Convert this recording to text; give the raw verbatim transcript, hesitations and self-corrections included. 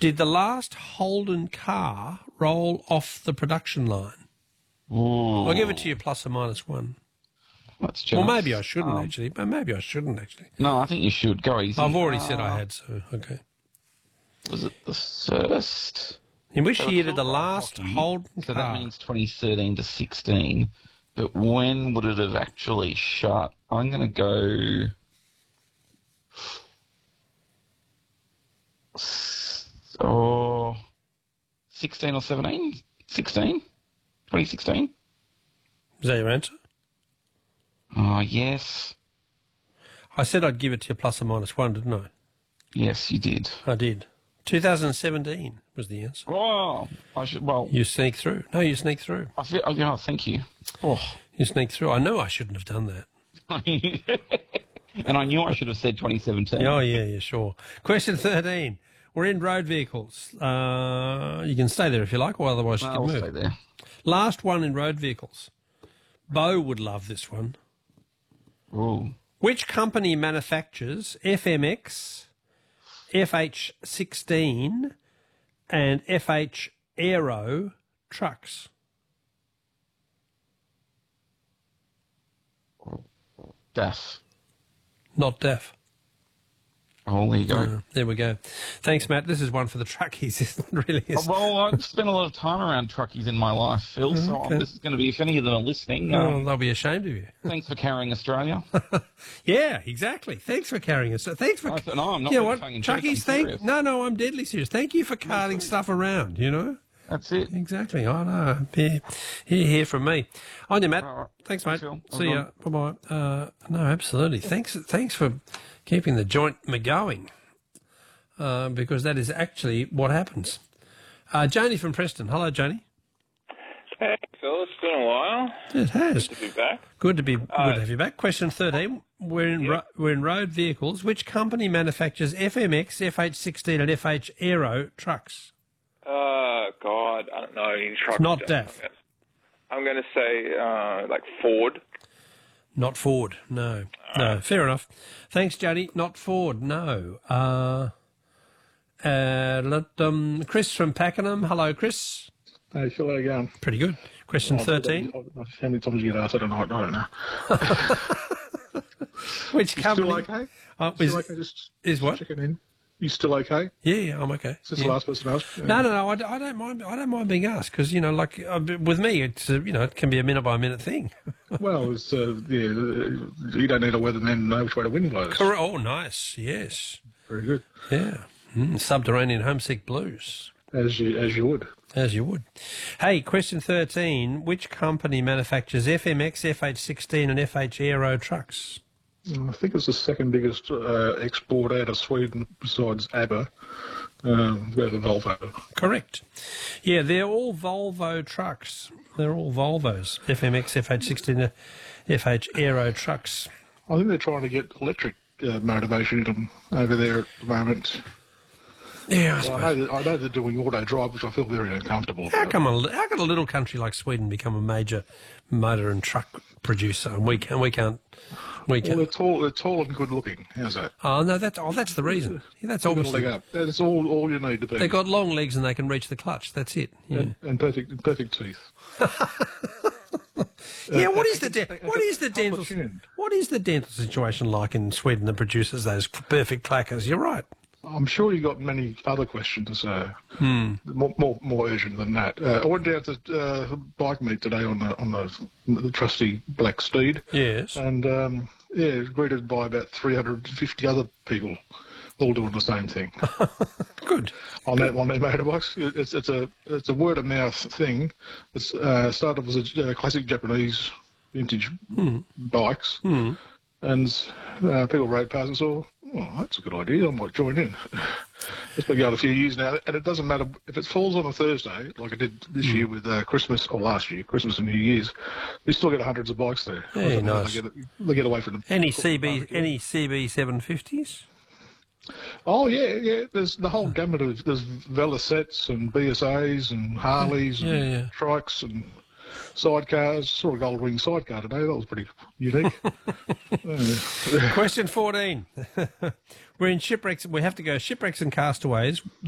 Did the last Holden car roll off the production line? Ooh. I'll give it to you plus or minus one. That's Well, generous. maybe I shouldn't, Um, actually. But maybe I shouldn't, actually. No, I think you should. Go easy. I've already Uh, said I had, so okay. Was it the first? In which So year it's did the all right, last hockey, Holden So car... that means twenty thirteen to sixteen. But when would it have actually shut? I'm going to go... Oh, sixteen or seventeen? sixteen? twenty sixteen? Is that your answer? Oh, yes. I said I'd give it to you plus or minus one, didn't I? Yes, you did. I did. two thousand seventeen was the answer. Oh, I should, well... You sneak through. No, you sneak through. I feel, oh, yeah, thank you. Oh. You sneak through. I know I shouldn't have done that. And I knew I should have said twenty seventeen. Oh, yeah, yeah, sure. Question thirteen. We're in road vehicles. Uh, you can stay there if you like, or otherwise you No, can I'll move. stay there. Last one in road vehicles. Bo would love this one. Ooh. Which company manufactures F M X, F H sixteen and F H Aero trucks? Daff. Not D A F. Oh, there you go. Uh, there we go. Thanks, Matt. This is one for the truckies, isn't it? Really is. Well, I've spent a lot of time around truckies in my life, Phil, so Okay. this is going to be, if any of them are listening, Oh, um, they'll be ashamed of you. thanks for carrying Australia. Yeah, exactly. Thanks for carrying us. Thanks for... I said, no, I'm not You know being what? tongue-in-cheek, I'm Truckies, thank... serious. No, no, I'm deadly serious. Thank you for carting stuff around, you know? That's it. Exactly. I know. Hear, hear, hear from me. On you, Matt. All right. Thanks, mate. Phil. See Well ya. Bye-bye. Uh, no, absolutely. Thanks Thanks for keeping the joint going, uh, because that is actually what happens. Uh, Joni from Preston. Hello, Joni. Hey, Phil, it's been a while. It has. Good to be back. Good to be good Uh, to have you back. Question thirteen. We're in ro- we're in road vehicles. Which company manufactures F M X, F H sixteen, and F H Aero trucks? Uh, God, I don't know any truck. Not D A F. I'm going to say, uh, like Ford. Not Ford. No. No. Fair enough. Thanks, Jody. Not Ford. No. Uh, uh, let, um, Chris from Pakenham. Hello, Chris. Hey, Phil, how you going? Pretty good. Question thirteen. How many times you get asked that a night? I don't know. Which You company? still okay? Uh, Still is, okay? Just is what? checking in. You still okay? Yeah, yeah, I'm okay. Since Yeah. the last person asked. No, no, no. I, d- I don't mind. I don't mind being asked because you know, like uh, with me, it's uh, you know, it can be a minute by minute thing. Well, it's uh, yeah. You don't need a weatherman to know which way the wind blows. Correct. Oh, nice. Yes. Very good. Yeah. Mm, subterranean homesick blues. As you as you would. As you would. Hey, question thirteen. Which company manufactures F M X, F H sixteen and F H Aero trucks? I think it's the second biggest uh, export out of Sweden besides ABBA. Um, rather than Volvo. Correct. Yeah, they're all Volvo trucks. They're all Volvos. F M X, F H sixteen, F H Aero trucks. I think they're trying to get electric uh, motivation in them over there at the moment. Yeah, I Well, I, suppose. know that, I know they're doing auto drive, which I feel very uncomfortable How about. come a, how could a little country like Sweden become a major motor and truck producer, and we can we can't we Well, can? they're tall, they're tall and good looking. How's that? Oh no, that's oh that's the reason. Yeah, that's Got a leg obviously up. That's all, all you need to be. they've got long legs and they can reach the clutch. That's it. Yeah. and, and perfect, perfect teeth. Yeah, what is the de- what is the dental Opportune. what is the dental situation like in Sweden that produces those perfect clackers? You're right. I'm sure you got many other questions, uh, Hmm. more, more more urgent than that. Uh, I went down to uh, bike meet today on the on the, the trusty black steed, Yes. and um, yeah, greeted by about three hundred fifty other people, all doing the same thing Good. on that on their motorbikes. It's it's a it's a word of mouth thing. It's uh, started as a uh, classic Japanese vintage bikes, Hmm. and uh, people rode past and saw, oh, that's a good idea, I might join in. It's been going a few years now, and it doesn't matter if it falls on a Thursday, like I did this year with uh, Christmas, or last year, Christmas and New Year's, we still get hundreds of bikes there. Yeah, I don't know how nice. They get, they get away from them. Any C B any C B seven fifties? Oh, yeah, yeah, there's the whole gamut of, there's Velocets and B S As and Harleys Yeah, and yeah. trikes and sidecars. Saw a gold wing sidecar today, that was pretty unique. Uh, Question fourteen. We're in shipwrecks. We have to go shipwrecks and castaways.